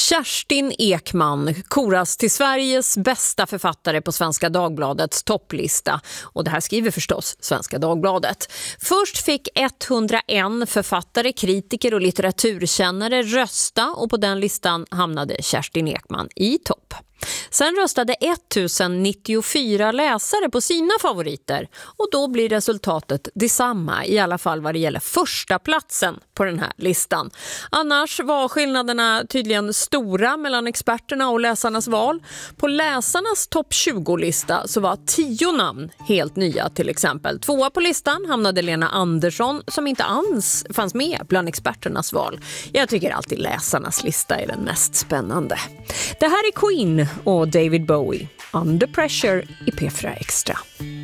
Kerstin Ekman koras till Sveriges bästa författare på Svenska Dagbladets topplista. Och det här skriver förstås Svenska Dagbladet. Först fick 101 författare, kritiker och litteraturkännare rösta och på den listan hamnade Kerstin Ekman i topp. Sen röstade 1094 läsare på sina favoriter och då blir resultatet detsamma, i alla fall vad det gäller första platsen på den här listan. Annars var skillnaderna tydligen stora mellan experterna och läsarnas val. På läsarnas topp 20-lista så var 10 namn helt nya till exempel. 2 på listan hamnade Lena Andersson som inte alls fanns med bland experternas val. Jag tycker alltid läsarnas lista är den mest spännande. Det här är Queen och David Bowie, Under Pressure i P4 Extra.